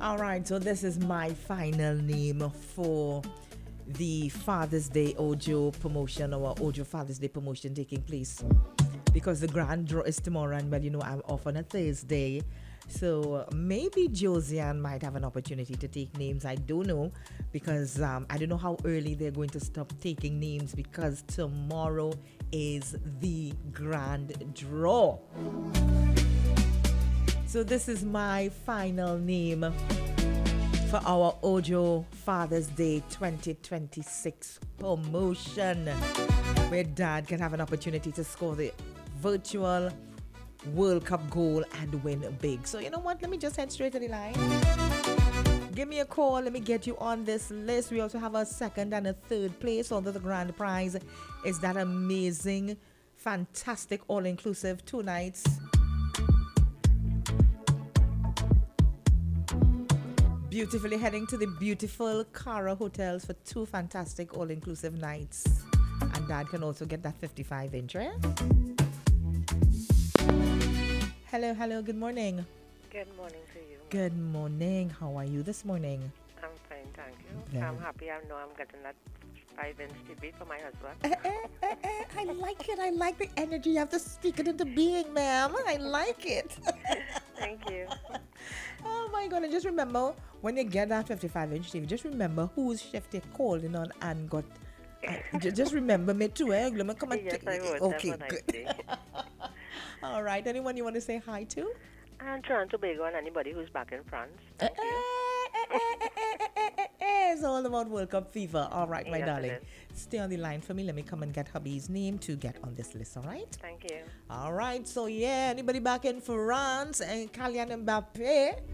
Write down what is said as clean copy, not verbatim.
All right, so this is my final name for the Father's Day Ojo promotion, or Ojo Father's Day promotion taking place. Because the grand draw is tomorrow, and I'm off on a Thursday. So maybe Josiane might have an opportunity to take names. I don't know, because I don't know how early they're going to stop taking names, because tomorrow is the grand draw. So this is my final name for our Ojo Father's Day 2026 promotion, where Dad can have an opportunity to score the virtual World Cup goal and win big. So you know what? Let me just head straight to the line. Give me a call. Let me get you on this list. We also have a second and a third place, although the grand prize is that amazing, fantastic, all-inclusive 2 nights. Beautifully heading to the beautiful Cara Hotels for 2 fantastic all-inclusive nights. And Dad can also get that 55-inch, right? Hello, good morning. Good morning to you. Good morning. How are you this morning? I'm fine, thank you. I'm happy. I know I'm getting that 5-inch TV for my husband. I like it. I like the energy. You have to speak it into being, ma'am. I like it. Thank you. Oh my God. And just remember, when you get that 55-inch TV, just remember whose shift you're calling on and got. Just remember me too, eh? Come and Yes, I would. Okay, good. All right. Anyone you want to say hi to? And Trinidad Tobago and anybody who's back in France. Thank you. It's all about World Cup fever. All right, my Yes, darling. it Stay on the line for me. Let me come and get hubby's name to get on this list, all right? Thank you. All right. So, yeah, anybody back in France and Kylian Mbappe?